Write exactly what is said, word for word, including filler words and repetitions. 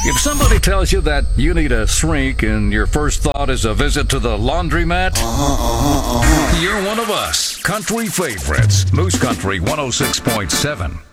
If somebody tells you that you need a shrink and your first thought is a visit to the laundromat, you're one of us. Country favorites. Moose Country one oh six point seven.